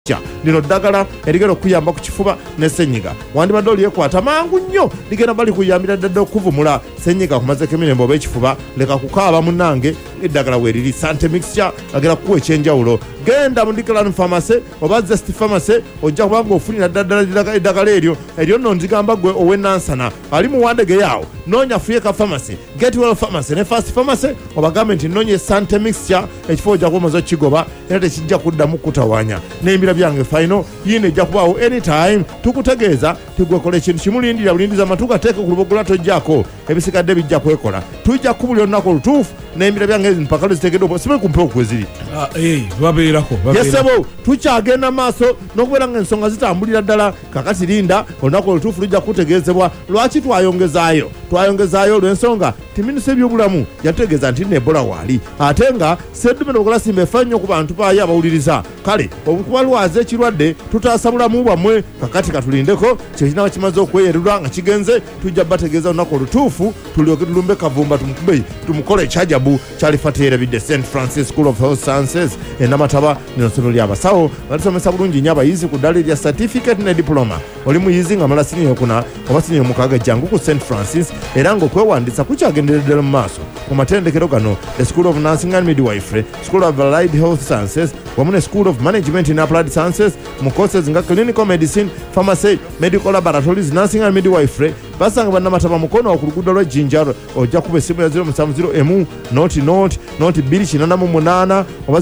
lino ddagala erigenda okuyamba ku kifuba ne ssenyiga wandibadde olyekwata mangu nnyo ligenda bali kuyambira ddadde okuvumula ssenyiga kumazeko emirembe oba ekifuba leka kukaaba munnange eddagala weeriri sante mixture agenda kukuwa ekyenjawulo genda mu Dickland Pharmacy oba Zest Pharmacy ojja kubanga ofunira ddala eddagala eryo nno nzigamba gwe ow'ennansana ali mu Wandege yaawo noonya Fuyeka Pharmacy, Getwell Pharmacy ne First Pharmacy obagambe nti noonye sante mixture ekifo ojja kuba omaze okigoba era tekijja kuddamu kutawaanya n'embira byange final yino ejja kubaawo anytime tukutegeeza tigwekola ekintu kimulindirira bulindiza amatu gateeke ku lubogola tojjako ebisigadde bijja kwekola tujja kubulya olunaku olutuufu n'embira byange mpaka luziteekeddwa sibe kumpewo kweziri babeerako yesebo tukyagenda maaso n'okubeera nga ensonga zitambulira ddala kakati linda olunaku olutuufu lujja kutegeezebwa lwaki twayongezaayo olw'ensonga timinisita ebyobulamu yatutegeeza nti Ebola waali ate nga Sseddume Nogolasimba efa nnyo ku bantu baayo abawuliriza kale obukubalwaza ekirwadde tutaasa bulamu bwammwe kakati katulindeko kyekinaaba kimaze okweyererwa nga kigenze tujja bategeeza olunaku olutuufu tulyoke tulumbe Kavumba tumukole ekyajabu kyalifateerebidde St Francis School of Health Sciences enamataba lino ssomero ly'abasawo balisomesa bulungi nnyo abayizi ku ddala erya certificate ne diploma oli muyizi nga mala siniya okuna oba siniya omukaaga jangu ku St Francis era ng'okwewandiisa kukyagendereddera mu maaso mu matendekero gano the School of Nursing and Midwifery, School of Allied Health Sciences wamu ne School of Management in Applied Sciences mu courses nga Clinical Medicine, Pharmacy, Medical Laboratories, Nursing and Midwifery basanga bannamataba mukono ku luguudo lw'Ejjinja ojja kuba essimu ya 070 noti 288 oba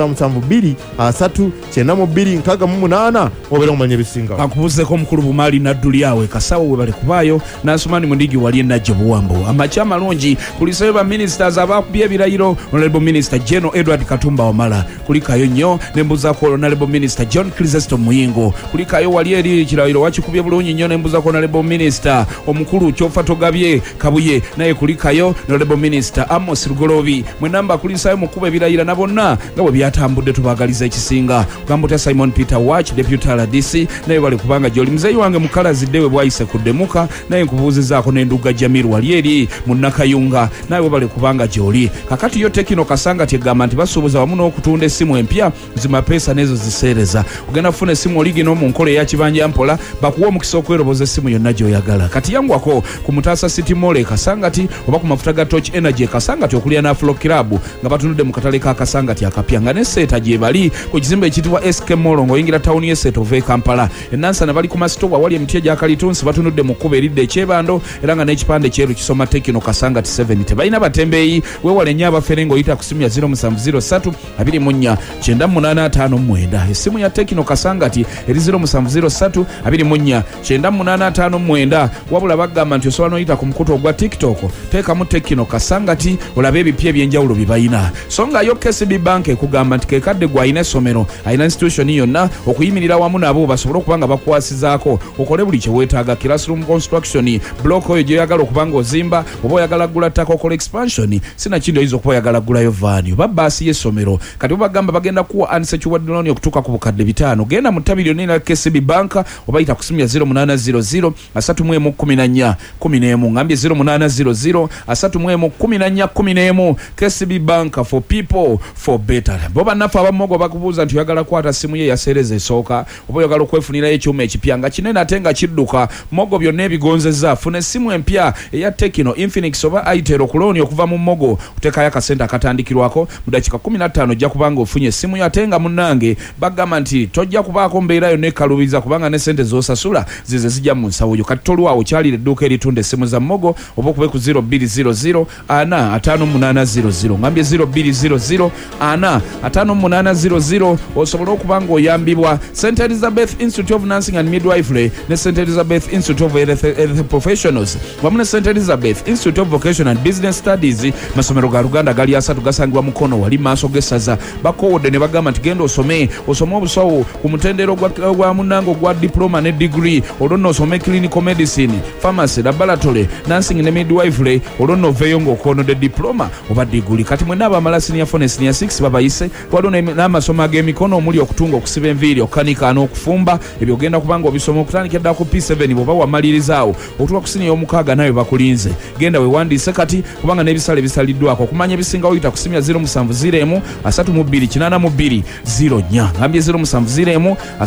0772 obeera omanya ebisinga akubuzeko omukulu Bumaali Naddulyawe Kasawo we bali kubaayo Nansumani Mundigi wali enajje buwambo amacha amalungi kulisayo ba ministers abakubye ebirayiro Honorable Minister General Edward Katumba Wamala kulikayo nnyo nembuzaako Honorable Minister John Chrysostom Muyingo kulikayo wali eri kirayiro wakikubye bulungi nnyo nembuzaako Honorable Minister omukulu Kyofa Togabye Kabuye naye kulikayo Honorable Minister Amos Rugolobi mwe namba kulisayo mukuba ebirayira na bonna nga bwe byatambudde tubagaliza ekisinga kugamba Simon Peter Watch Deputy RDC naye bali kubanga gyoli muzeyi wange mukalazi we bwayise kuddemuka naye nkubuuzizaako n'enduga Jamil wali eri munnakayunga naye bali kubanga gyoli kakati yo Tekino Kasanga tegamba nti basuubuza wamu n'okutunda essimu empya zimapeesa n'ezo ziseereza ogenda kufuna essimu oligino mu nkola eya kibanja mpola bakuwa omukisa okweroboza essimu yonna gy'oyagala kati yangwako ku Mutaasa City Mall Kasangati oba ku mafuta ga Torch Energy Kasangati okulya na Afro Club nga batunudde mu katale ka Kasangati akapya nga n'esseeta gye bali ku kizimbe ekiyitibwa SK Mall ng'oyingira tawuni y'esseeta ova e Kampala ennansana bali ku masitowa wali emiti egya kalitunsi batunudde mu kkuba eridde ekyebando era nga n'ekipande kyeru kisoma Tekino Kasangati 7 tebalina batembeeyi weewale nnyo abafere ng'oyita ku simu ya 0703 24 9859 essimu ya Tekino Kasangati eri 0703 24 9859 wabula bagamba nti osobola n'oyita ku mukutu ogwa TikTok teekamu Tekino Kasangati olabe ebipya ebyenjawulo bye balina so nga yo KCB Bank ekugamba nti kekadde gwe alina essomero alina institution yonna okuyimirira wamu nabo basobole okuba nga bakwasizaako okole buli kye weetaaga classroom construction block oyo gyoyagala okuba nga ozimba oba oyagala ggula ttaka okola expansion sinakindi oyinza okuba oyagala ggulayo vaani oba baasi y'essomero kati bagamba bagenda kuwa unsecured loan okutuuka ku bukadde 5 genda mu ttabi lyonna KCB Bank oba yita ku simu ya 0800 31 11 ngambye 0800 31 KCB Bank for people for better bo bannaffe abamogo bakubuuza nti oyagala kwata simu ye yaseereza esooka oba oyagala okwefunirayo ekyuma ekipya nga kinene ate nga kidduka mogo byonna ebigonzezza funa essimu empya eya Tekino Infinix oba Itel okulooni okuva mu mogo kuteekayo akasente akatandikirwako mu dakika 15 ojja kubanga ofunye essimu ate nga munnange bagamba nti tojja kubaako mbeera yonna ekalubiza kubanga ne sente z'osasula zize zijja mu nsawo yo kati tolwawo kyalira edduuka eritunda essimu za mogo oba okube ku 0200 ana 5800 ngambye 0200 ana 5800 osobola okuba ng'oyambibwa St Elizabeth Institute of Nursing and Midwifery ne St Elizabeth Institute of Health Professionals wamu ne St Elizabeth Institute of Vocation and Business Studies masomero ga Luganda gali asatu gasangibwa mukono wali maaso g'essaza bakowodde ne bagamba nti genda osome obusawo ku mutendero gwa munnango gwa diploma ne degree olwo osome clinical medicine, pharmacy, laboratory, nursing ne midwifery olwo oveeyo ng'okoonodde diploma oba degree kati mwenna abamala senior 4 ne senior 6 babayise waliwo n'amasomo ag'emikono omuli okutunga okusiba enviiri okukanika n'okufumba ebyo ogenda kubanga obisoma okutandikira ddala ku P7 bw'oba wamalirizaawo otuuka ku siniya y'omukaaga nawe bakulinze genda weewandiise kati kubanga n'ebisale bisaliddwako okumanya ebisingawo yita ku simu ya 0701 32 82 82 04 ngambye 070